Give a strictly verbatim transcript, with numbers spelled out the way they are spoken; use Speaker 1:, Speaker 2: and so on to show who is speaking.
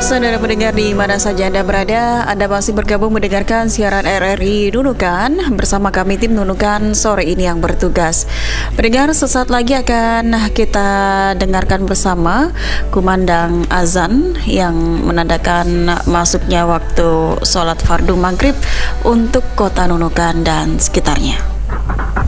Speaker 1: Saudara pendengar di mana saja Anda berada, Anda masih bergabung mendengarkan siaran R R I Nunukan bersama kami tim Nunukan sore ini yang bertugas. Pendengar, sesaat lagi akan kita dengarkan bersama kumandang azan yang menandakan masuknya waktu sholat fardu maghrib untuk kota Nunukan dan sekitarnya.